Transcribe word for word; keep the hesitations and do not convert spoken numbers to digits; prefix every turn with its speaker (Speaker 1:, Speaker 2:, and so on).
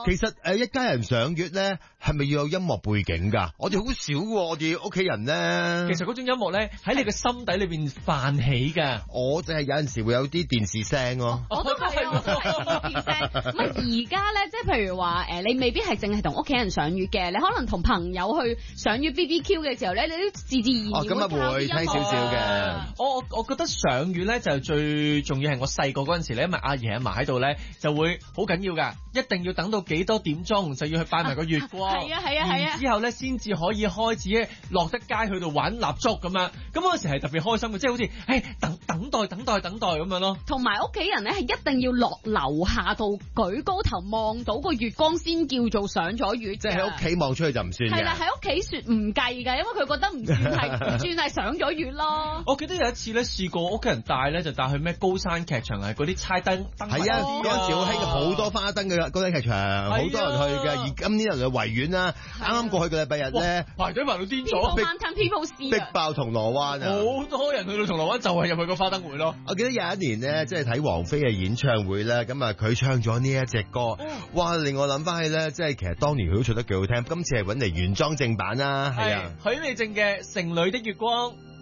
Speaker 1: 其實誒，一家人賞月咧，係咪要有音樂背景㗎？我哋好少喎，我哋屋企人咧。
Speaker 2: 其實嗰種音樂咧喺你嘅心底裏邊泛起㗎。
Speaker 1: 我就係有陣時會有啲電視聲咯。
Speaker 3: 我都係，我都係電視聲。唔係而家咧，即係譬如話誒，你未必係淨係同屋企人賞月嘅，你可能同朋友去賞月 B B Q 嘅時候咧，你都自自然然會
Speaker 1: 咁啊會聽少少嘅。
Speaker 2: 我我我覺得賞月咧就最重要係我細個嗰陣時咧，因為阿爺阿嫲喺度咧，就會好緊要㗎，一定要等到幾多點鐘就要去拜埋個月光。
Speaker 3: 係啊係啊係啊！
Speaker 2: 然之後咧先至可以開始落得街去到玩蠟燭咁樣。咁嗰陣時係特別開心嘅，即係好似誒等等待等待等待咁樣咯。同
Speaker 3: 埋屋企人咧係一定要落樓下度舉高頭望到個月光先叫做賞咗月。
Speaker 1: 即係喺屋企望出去就唔算嘅。
Speaker 3: 係啦，喺屋企說唔計㗎，因為佢覺得唔算係唔算係賞咗月咯。
Speaker 2: 我記得有一次咧試過屋企人帶咧就帶去咩高山劇場，係嗰啲猜燈燈。
Speaker 1: 係啊，嗰陣時好興好多花燈嘅高山劇場，好多人去嘅。而今年人去維園啦，啱啱過去個禮拜日咧，
Speaker 2: 排隊排到癲咗，
Speaker 3: 逼
Speaker 1: 爆銅鑼灣啊！
Speaker 2: 好多人去到銅鑼灣就係入去個花燈會咯。
Speaker 1: 我記得有一年咧，即係睇王菲嘅演唱會咧，咁啊佢唱咗呢一隻歌，哇！令我諗翻起咧，即係其實當年佢都唱得幾好聽，今次係揾嚟原裝正版啦，係啊，
Speaker 2: 許美靜嘅《城裏的月光》。